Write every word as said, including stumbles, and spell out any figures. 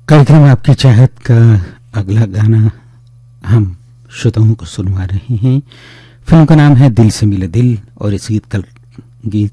कार्यक्रम आपकी चाहत का अगला गाना हम श्रोताओं को सुनवा रहे हैं। फिल्म का नाम है दिल से मिले दिल और इस गीत का गीत